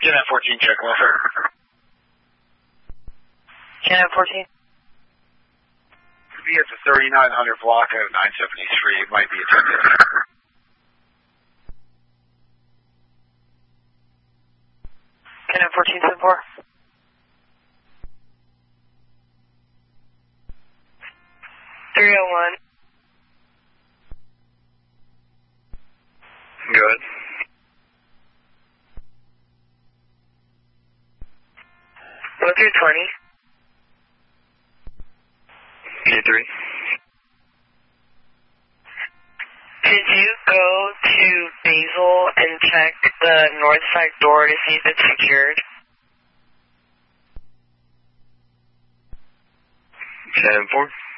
Can have 14, check one, sir. Can have 14? Could be at the 3900 block of 973. It might be a 10. Can have 1474? Good. Go through 20. P3. Did you go to Basil and check the north side door to see if it's secured? 10-4.